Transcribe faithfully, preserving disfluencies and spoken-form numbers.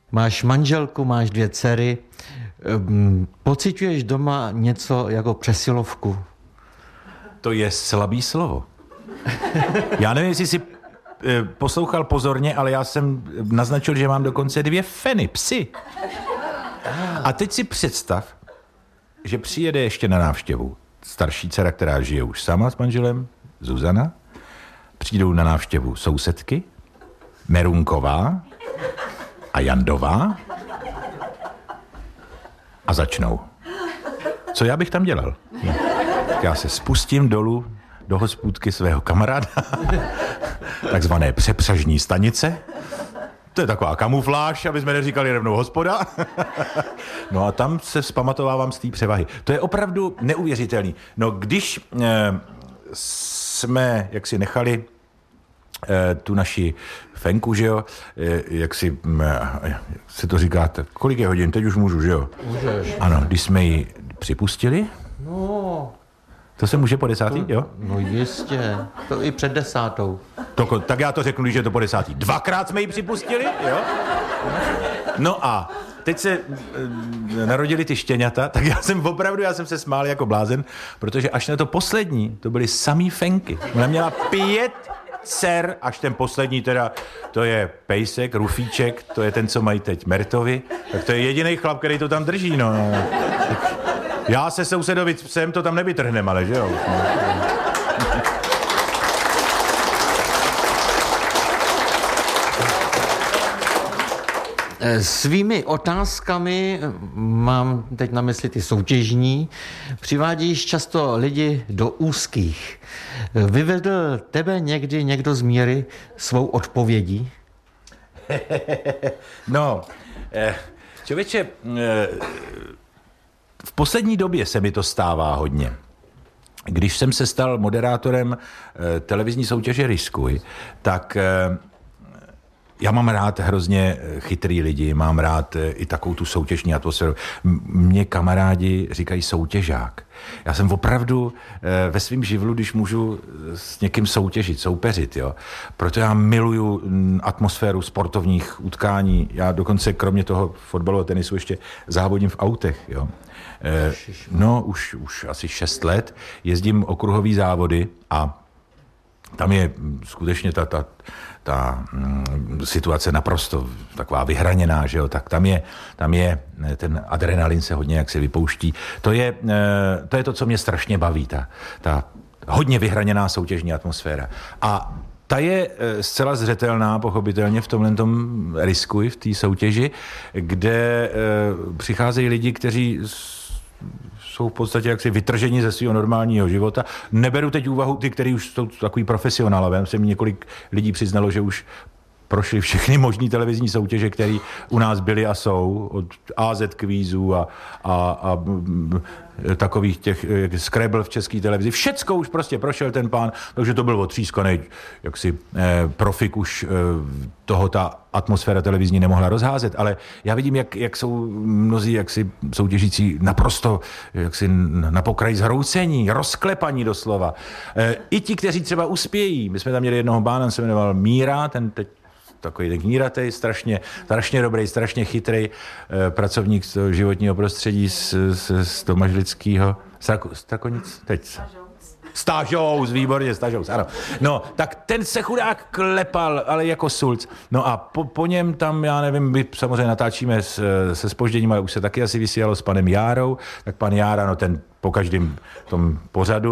Máš manželku, máš dvě dcery. Pociťuješ doma něco jako přesilovku? To je slabý slovo. Já nevím, jestli jsi poslouchal pozorně, ale já jsem naznačil, že mám dokonce dvě feny, psy. A teď si představ, že přijede ještě na návštěvu starší dcera, která žije už sama s manželem, Zuzana. Přijdou na návštěvu sousedky, Merunková a Jandová a začnou. Co já bych tam dělal? No. Já se spustím dolů do hospůdky svého kamaráda, takzvané přepřažní stanice. To je taková kamufláž, aby jsme neříkali rovnou hospoda. No a tam se vzpamatovávám z té převahy. To je opravdu neuvěřitelný. No když eh, jsme jaksi nechali eh, tu naši fenku, že jo, eh, jak si, eh, se to říkáte, kolik je hodin, teď už můžu, že jo? Můžeš. Ano, když jsme ji připustili, No... to se může po desátý, jo? No jistě, to i před desátou. To, tak já to řeknu, když je to po desátý. Dvakrát jsme ji připustili, jo? No a teď se e, narodili ty štěňata, tak já jsem opravdu, já jsem se smál jako blázen, protože až na to poslední, to byly samý fenky. Ona měla pět dcer, až ten poslední teda, to je pejsek, Rufíček, to je ten, co mají teď Mertovi, tak to je jediný chlap, který to tam drží, no. Já se sousedovi psem to tam nevytrhnem, ale že jo. Svými otázkami, mám teď na mysli ty soutěžní, přivádíš často lidi do úzkých. Vyvedl tebe někdy někdo z míry svou odpovědí? No, člověče, v poslední době se mi to stává hodně. Když jsem se stal moderátorem televizní soutěže Riskuj, tak já mám rád hrozně chytrý lidi, mám rád i takovou tu soutěžní atmosféru. Mně kamarádi říkají soutěžák. Já jsem opravdu ve svém živlu, když můžu s někým soutěžit, soupeřit, jo. Proto já miluju atmosféru sportovních utkání. Já dokonce kromě toho fotbalu a tenisu ještě závodím v autech, jo. No, už, už asi šest let jezdím okruhový závody a tam je skutečně ta, ta, ta mm, situace naprosto taková vyhraněná, že jo, tak tam je, tam je ten adrenalin se hodně jak se vypouští. To je, to je to, co mě strašně baví, ta, ta hodně vyhraněná soutěžní atmosféra. A ta je zcela zřetelná, pochopitelně v tomhle tom Riskuj, v té soutěži, kde přicházejí lidi, kteří jsou v podstatě jaksi vytrženi ze svého normálního života. Neberu teď úvahu ty, kteří už jsou takový profesionálové. Se mi několik lidí přiznalo, že už prošli všechny možný televizní soutěže, které u nás byly a jsou, od á zet kvízů a, a, a takových těch Scrabble v české televizi. Všecko už prostě prošel ten pán, takže to byl otřískaný, jaksi eh, profik už eh, toho ta atmosféra televizní nemohla rozházet, ale já vidím, jak, jak jsou mnozí jaksi soutěžící naprosto jaksi na pokraji zhroucení, rozklepaní doslova. Eh, I ti, kteří třeba uspějí. My jsme tam měli jednoho pána, se jmenoval Míra, ten teď takový ten kníratej, strašně, strašně dobrý, strašně chytrý eh, pracovník z životního prostředí z, z, z Tomažlického. Strakonic? Teď. Stážous, výborně, Stážous, ano. No, tak ten se chudák klepal, ale jako sulc. No a po, po něm tam, já nevím, my samozřejmě natáčíme s, se zpožděním, ale už se taky asi vysílalo s panem Járou, tak pan Jára, no ten po každém tom pořadu